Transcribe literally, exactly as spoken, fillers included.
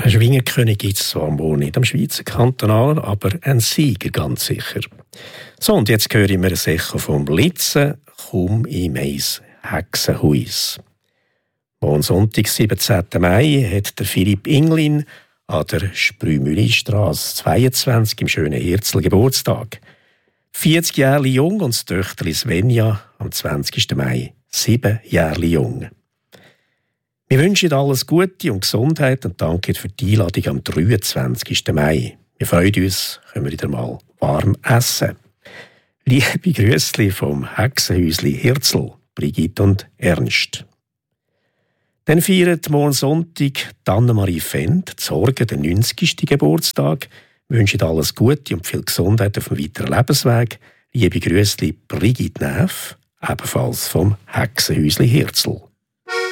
Ein Schwingerkönig gibt es zwar wohl nicht am Schweizer Kantonalen, aber ein Sieger ganz sicher. So, und jetzt hören wir ein Echo vom Blitzen, komm in meis Hexenhuis. Am Sonntag, siebzehnten Mai, hat der Philipp Inglin an der Sprühmühlistrasse zweiundzwanzig im schönen Hirzel Geburtstag. vierzig Jahre jung und das Töchterli Svenja am zwanzigsten Mai, sieben Jahre jung. Wir wünschen alles Gute und Gesundheit und danken für die Einladung am dreiundzwanzigsten Mai. Wir freuen uns, können wir wieder mal warm essen. Liebe Grüßli vom Hexenhäusli Hirzel, Brigitte und Ernst. Dann feiert morgen Sonntag Annemarie Fendt, Sorge, den neunzigsten Geburtstag. Wir wünschen alles Gute und viel Gesundheit auf dem weiteren Lebensweg. Liebe Grüßli Brigitte Neff, ebenfalls vom Hexenhäusli Hirzel.